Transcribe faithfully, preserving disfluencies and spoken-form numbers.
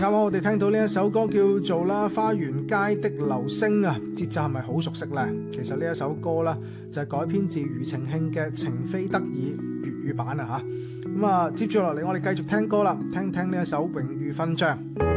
啱啱我哋聽到呢一首歌叫做啦《花園街的流星》啊，節奏係咪好熟悉呢？其實呢一首歌啦就係改編自庾澄慶嘅《情非得已》粵語版啊吓。咁啊，接住落嚟我哋繼續聽歌啦，聽聽呢一首《榮譽勳章》。